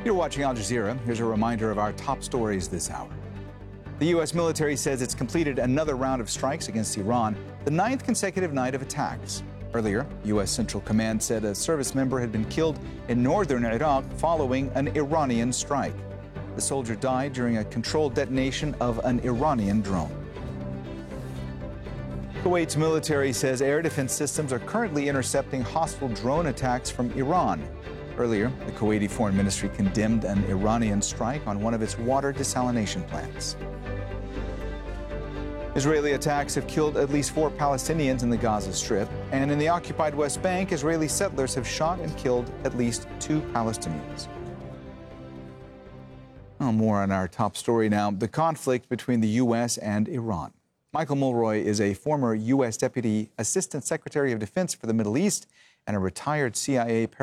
You're watching Al Jazeera. Here's a reminder of our top stories this hour. The U.S. military says it's completed another round of strikes against Iran, the 9th consecutive night of attacks. Earlier, U.S. Central Command said a service member had been killed in northern Iraq following an Iranian strike. The soldier died during a controlled detonation of an Iranian drone. Kuwait's military says air defense systems are currently intercepting hostile drone attacks from Iran. Earlier, the Kuwaiti Foreign Ministry condemned an Iranian strike on one of its water desalination plants. Israeli attacks have killed at least 4 Palestinians in the Gaza Strip, and in the occupied West Bank, Israeli settlers have shot and killed at least 2 Palestinians. Well, more on our top story now, the conflict between the U.S. and Iran. Michael Mulroy is a former U.S. Deputy Assistant Secretary of Defense for the Middle East and a retired CIA